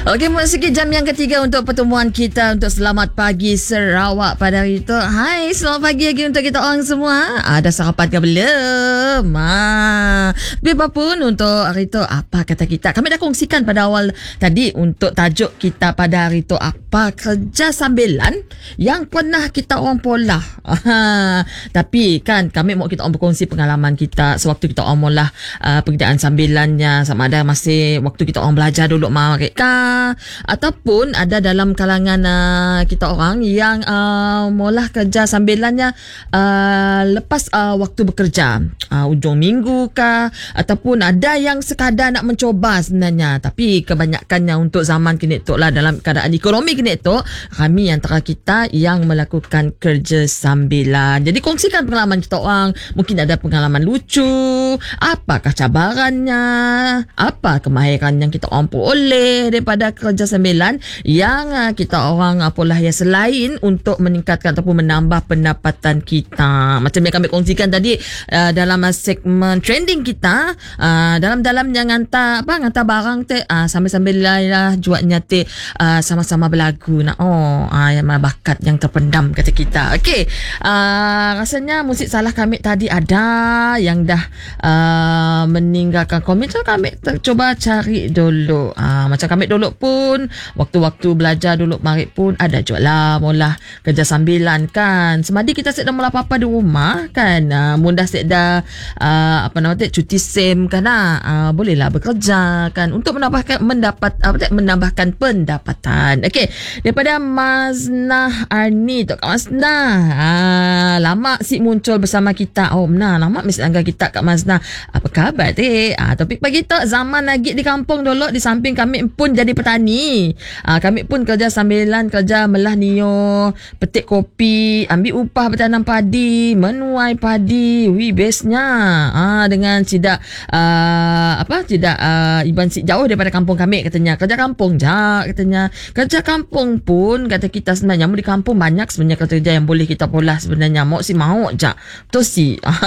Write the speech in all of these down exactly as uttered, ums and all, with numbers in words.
Okey, memasuki jam yang ketiga untuk pertemuan kita untuk Selamat Pagi Sarawak pada hari itu. Hai, selamat pagi lagi untuk kita orang semua. Ada sarapan ke belum? Ha. Biarpun untuk hari itu, apa kata kita? Kami dah kongsikan pada awal tadi untuk tajuk kita pada hari itu, apa kerja sambilan yang pernah kita orang pola. Ha. Tapi kan kami mau kita orang berkongsi pengalaman kita sewaktu kita orang mula uh, pekerjaan sambilannya, sama ada masih waktu kita orang belajar dulu mereka, ataupun ada dalam kalangan uh, kita orang yang uh, mula kerja sambilannya uh, lepas uh, waktu bekerja, uh, ujung minggu kah, ataupun ada yang sekadar nak mencoba sebenarnya. Tapi kebanyakannya untuk zaman kini tu lah, dalam keadaan ekonomi kini tu, kami antara kita yang melakukan kerja sambilan. Jadi kongsikan pengalaman kita orang. Mungkin ada pengalaman lucu, apakah cabarannya, apa kemahiran yang kita orang peroleh daripada kerja sambilan yang uh, kita orang uh, pola ya, selain untuk meningkatkan ataupun menambah pendapatan kita. Macam yang kami kongsikan tadi uh, dalam uh, segmen trending kita, uh, dalam-dalam yang hantar apa hantar barang te uh, sambil-sambil lah juatnya te uh, sama-sama berlagu nak oh uh, yang mana bakat yang terpendam kata kita. Okey, uh, rasanya musik salah kami tadi ada yang dah uh, meninggalkan komen, so kami cuba cari dulu. Uh, macam kami dulu pun waktu-waktu belajar dulu mari pun ada jual lah mula kerja sambilan kan. Semadi kita sedang mula apa-apa di rumah kan, uh, mudah sedang uh, apa nama tu cuti sem kan, uh, bolehlah bekerja kan untuk menambahkan mendapat apa tu menambahkan pendapatan. Okey, daripada Maznah Arni tu, Kak Maznah, uh, lama si muncul bersama kita. Oh nah, lama mesti angkat kita Kak Maznah. Apa khabar teh? Ah, topik pagi tu zaman lagi di kampung dulu, di samping kami pun jadi petani. Ah, kami pun kerja sambilan, kerja melah nio, petik kopi, ambil upah bertanam padi, menuai padi. Wih, bestnya. Ah, dengan tidak uh, apa tidak uh, iban si jauh daripada kampung kami katanya. Kerja kampung je katanya. Kerja kampung pun kata kita sebenarnya di kampung banyak sebenarnya kerja yang boleh kita pola sebenarnya. Mau si mau je. Betul si.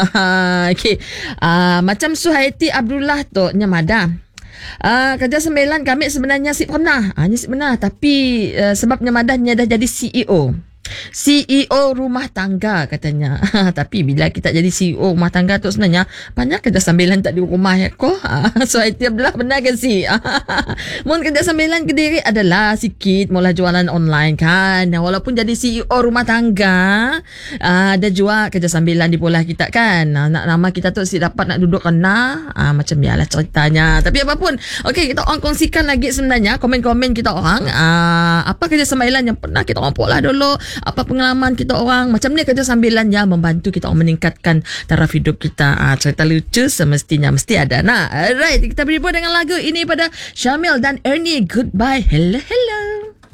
Okey. Uh, macam Suhaiti Abdullah tu nyamada. Uh, kerja sambilan kami sebenarnya si pernah. Ah, uh, si pernah tapi uh, sebab nyamadahnya dah jadi C E O. C E O rumah tangga katanya. Tapi bila kita jadi C E O rumah tangga tu sebenarnya banyak kerja sambilan tak di rumah ya ko. So itu belah benar ke si? Mun kerja sambilan ke diri adalah sikit mula jualan online kan. Walaupun jadi C E O rumah tangga, ada juga kerja sambilan di pola kita kan. Nak nama kita tu si dapat nak duduk kena, ah, macam biarlah ceritanya. Tapi apapun, okey, kita orang kongsikan lagi sebenarnya komen-komen kita orang, ah, apa kerja sambilan yang pernah kita orang pola dulu. Apa pengalaman kita orang macam ni kerja sambilan yang membantu kita orang meningkatkan taraf hidup kita. Ah, cerita lucu semestinya mesti ada. Nah, alright, kita beri pun dengan lagu ini pada Syamil dan Ernie. Goodbye. Hello, hello.